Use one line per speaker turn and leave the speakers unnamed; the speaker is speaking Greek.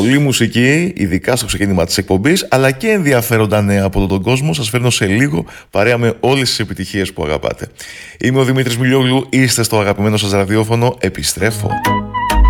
Πολλή μουσική, ειδικά στο ξεκίνημα της εκπομπής, αλλά και ενδιαφέροντα νέα από όλο τον κόσμο. Σας φέρνω σε λίγο παρέα με όλες τις επιτυχίες που αγαπάτε. Είμαι ο Δημήτρης Μιλιόγλου, είστε στο αγαπημένο σας ραδιόφωνο. Επιστρέφω.